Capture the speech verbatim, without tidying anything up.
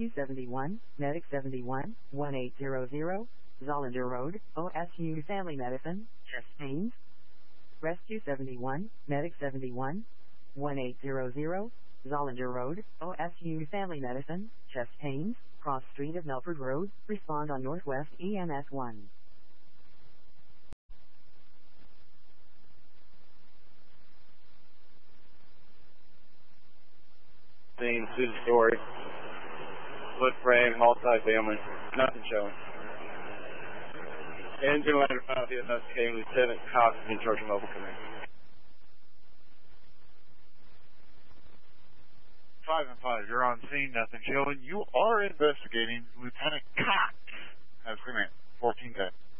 Rescue seventy-one, Medic seventy-one, one eight zero zero, Zollander Road, O S U Family Medicine, chest pains. Rescue seventy-one, Medic seventy-one, one eight zero zero, Zollander Road, O S U Family Medicine, chest pains, cross street of Melford Road, respond on Northwest E M S one. Scene, two-story, wood frame, multi-family, nothing showing. Engine ladder five, investigating Lieutenant Cox in charge of mobile command. Five and five, you're on scene, nothing showing. You are investigating Lieutenant Cox as command. fourteen ten.